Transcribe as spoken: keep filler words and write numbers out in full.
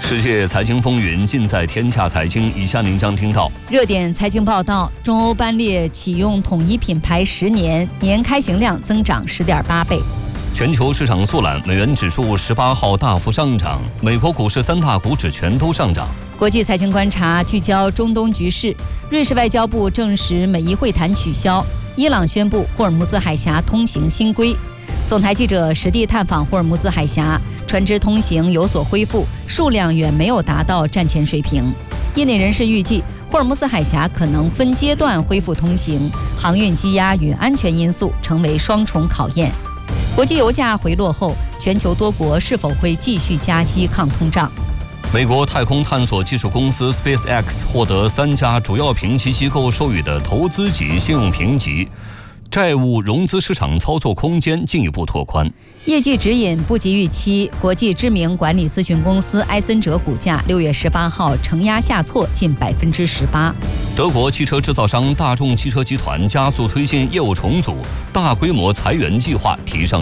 世界财经风云尽在天下财经，以下您将听到： 热点财经报道，中欧班列启用统一品牌十年，年开行量增长十点八倍。 全球市场速览，美元指数十八号大幅上涨，美国股市三大股指全都上涨。 国际财经观察聚焦中东局势，瑞士外交部证实美伊会谈取消，伊朗宣布霍尔木兹海峡通行新规。总台记者实地探访霍尔木兹海峡，船只通行有所恢复，数量远没有达到战前水平。业内人士预计，霍尔木兹海峡可能分阶段恢复通行，航运积压与安全因素成为双重考验。国际油价回落后，全球多国是否会继续加息抗通胀？ 美国太空探索技术公司 SpaceX 获得三家主要评级机构授予的投资级信用评级，债务融资市场操作空间进一步拓宽。 业绩指引不及预期，国际知名管理咨询公司埃森哲股价六月十八号承压下挫近百分之十八。 德国汽车制造商大众汽车集团加速推进业务重组，大规模裁员计划提上